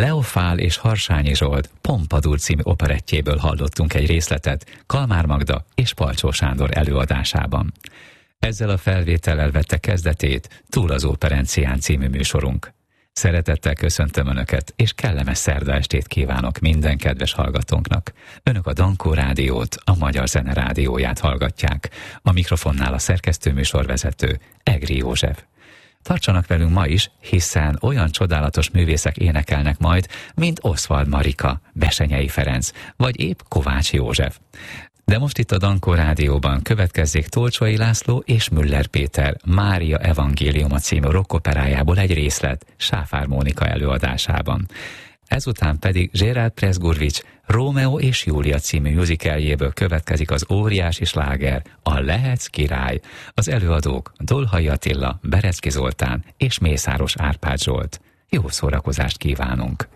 Leofál és Harsányi Zsolt Pompadour című operettjéből hallottunk egy részletet Kalmár Magda és Palcsó Sándor előadásában. Ezzel a felvétellel vette kezdetét Túl az Óperencián című műsorunk. Szeretettel köszöntöm Önöket, és kellemes szerda estét kívánok minden kedves hallgatónknak. Önök a Dankó Rádiót, a Magyar Zene Rádióját hallgatják. A mikrofonnál a szerkesztőműsorvezető Egri József. Tartsanak velünk ma is, hiszen olyan csodálatos művészek énekelnek majd, mint Oswald Marika, Bessenyei Ferenc, vagy épp Kovács József. De most itt a Dankó Rádióban következzék Tolcsai László és Müller Péter Mária Evangéliuma című rockoperájából egy részlet Sáfár Mónika előadásában. Ezután pedig Gerald Presgurvics Rómeó és Júlia című musicaljéből következik az óriási sláger, a Lehetsz király. Az előadók Dolhai Attila, Berecki Zoltán és Mészáros Árpád Zsolt. Jó szórakozást kívánunk!